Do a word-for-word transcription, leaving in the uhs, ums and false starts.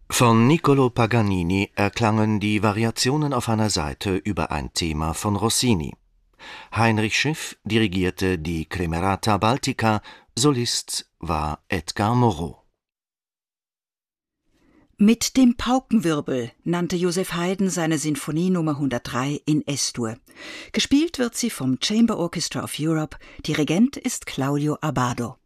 Von Niccolò Paganini erklangen die Variationen auf einer Saite über ein Thema von Rossini. Heinrich Schiff dirigierte die Camerata Baltica, Solist war Edgar Moreau. Mit dem Paukenwirbel nannte Joseph Haydn seine Sinfonie Nummer hundertdrei in Es-Dur. Gespielt wird sie vom Chamber Orchestra of Europe, Dirigent ist Claudio Abbado.